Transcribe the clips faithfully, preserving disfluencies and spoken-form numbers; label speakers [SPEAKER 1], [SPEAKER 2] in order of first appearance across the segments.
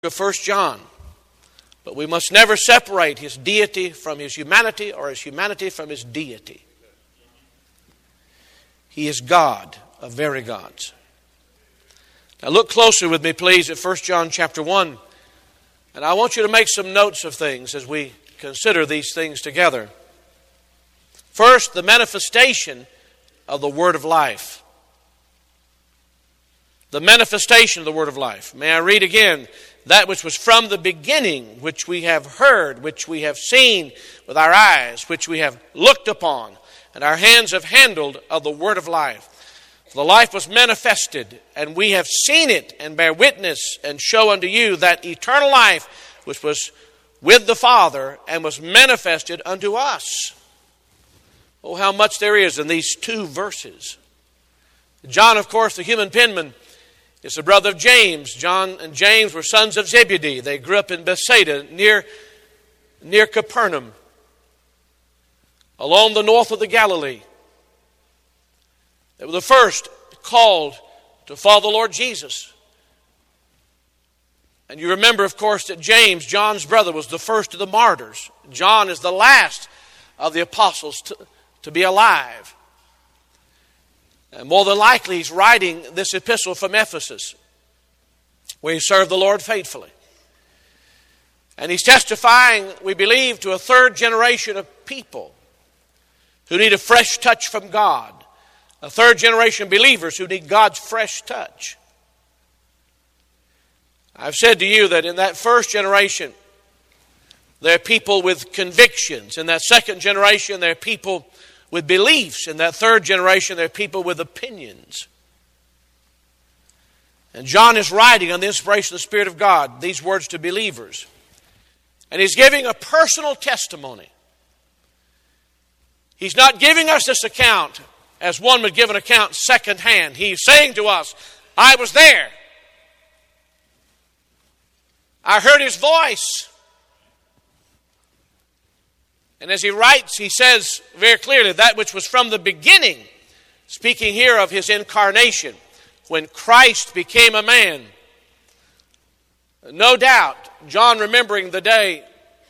[SPEAKER 1] of First John. But we must never separate his deity from his humanity or his humanity from his deity. He is God of very gods. Now look closer with me, please, at First John chapter one. And I want you to make some notes of things as we consider these things together. First, the manifestation of the Word of life. The manifestation of the Word of life. May I read again? That which was from the beginning, which we have heard, which we have seen with our eyes, which we have looked upon, and our hands have handled of the Word of life. The life was manifested, and we have seen it, and bear witness, and show unto you that eternal life which was with the Father, and was manifested unto us. Oh, how much there is in these two verses. John, of course, the human penman, is the brother of James. John and James were sons of Zebedee. They grew up in Bethsaida, near, near Capernaum, along the north of the Galilee. They were the first called to follow the Lord Jesus. And you remember, of course, that James, John's brother, was the first of the martyrs. John is the last of the apostles to, to be alive. And more than likely, he's writing this epistle from Ephesus, where he served the Lord faithfully. And he's testifying, we believe, to a third generation of people who need a fresh touch from God. A third generation of believers who need God's fresh touch. I've said to you that in that first generation, there are people with convictions. In that second generation, there are people with beliefs. In that third generation, there are people with opinions. And John is writing on the inspiration of the Spirit of God these words to believers. And he's giving a personal testimony. He's not giving us this account as one would give an account secondhand. He's saying to us, I was there. I heard his voice. And as he writes, he says very clearly, that which was from the beginning, speaking here of his incarnation, when Christ became a man. No doubt, John remembering the day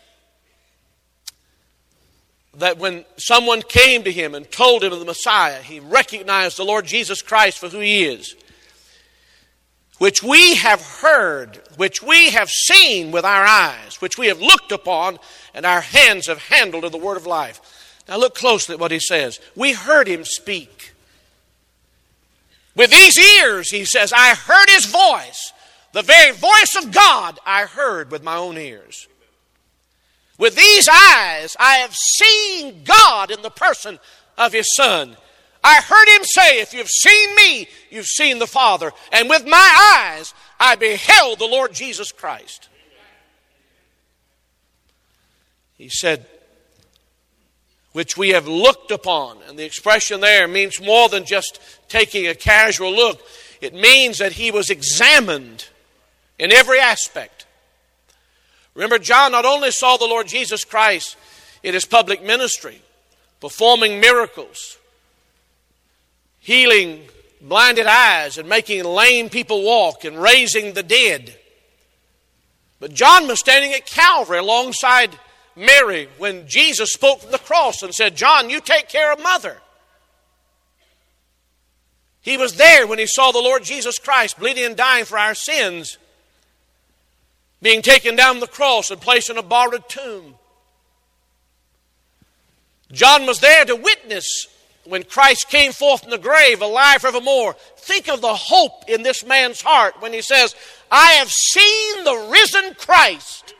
[SPEAKER 1] that when someone came to him and told him of the Messiah, he recognized the Lord Jesus Christ for who he is. Which we have heard, which we have seen with our eyes, which we have looked upon, and our hands have handled of the Word of life. Now look closely at what he says. We heard him speak. With these ears, he says, I heard his voice. The very voice of God I heard with my own ears. With these eyes, I have seen God in the person of his Son. I heard him say, if you've seen me, you've seen the Father. And with my eyes, I beheld the Lord Jesus Christ. He said, which we have looked upon. And the expression there means more than just taking a casual look. It means that he was examined in every aspect. Remember, John not only saw the Lord Jesus Christ in his public ministry, performing miracles, healing blinded eyes and making lame people walk and raising the dead. But John was standing at Calvary alongside Mary when Jesus spoke from the cross and said, John, you take care of Mother. He was there when he saw the Lord Jesus Christ bleeding and dying for our sins, being taken down the cross and placed in a borrowed tomb. John was there to witness when Christ came forth from the grave, alive forevermore. Think of the hope in this man's heart when he says, I have seen the risen Christ.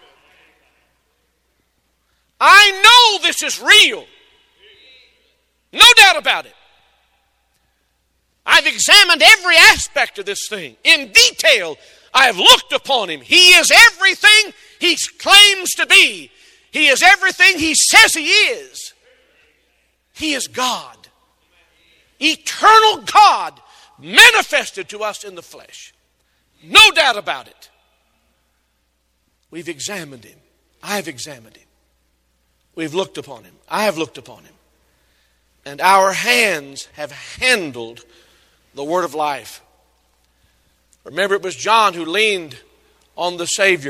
[SPEAKER 1] I know this is real. No doubt about it. I've examined every aspect of this thing in detail. I have looked upon him. He is everything he claims to be. He is everything he says he is. He is God. Eternal God manifested to us in the flesh. No doubt about it. We've examined him. I have examined him. We've looked upon him. I have looked upon him. And our hands have handled the word of life. Remember, it was John who leaned on the Savior.